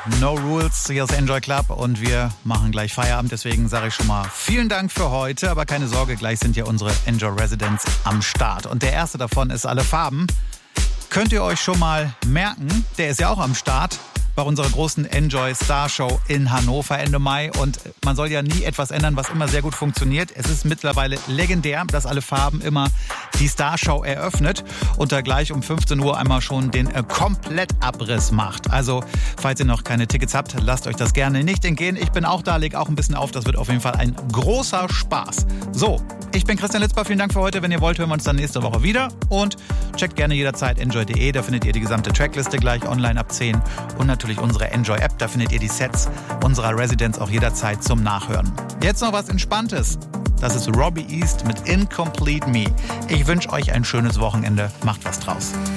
No Rules, hier ist Enjoy Club und wir machen gleich Feierabend. Deswegen sage ich schon mal vielen Dank für heute. Aber keine Sorge, gleich sind ja unsere Enjoy Residents am Start. Und der erste davon ist Alle Farben. Könnt ihr euch schon mal merken, der ist ja auch am Start bei unserer großen Enjoy Star Show in Hannover Ende Mai. Und man soll ja nie etwas ändern, was immer sehr gut funktioniert. Es ist mittlerweile legendär, dass Alle Farben immer die Star Show eröffnet und da gleich um 15 Uhr einmal schon den Komplettabriss macht. Also, falls ihr noch keine Tickets habt, lasst euch das gerne nicht entgehen. Ich bin auch da, leg auch ein bisschen auf. Das wird auf jeden Fall ein großer Spaß. So, ich bin Christian Litzbar. Vielen Dank für heute. Wenn ihr wollt, hören wir uns dann nächste Woche wieder. Und checkt gerne jederzeit enjoy.de. Da findet ihr die gesamte Trackliste gleich online ab 10. Und natürlich unsere Enjoy-App. Da findet ihr die Sets unserer Residents auch jederzeit zum Nachhören. Jetzt noch was Entspanntes. Das ist Robbie East mit Incomplete Me. Ich wünsche euch ein schönes Wochenende. Macht was draus.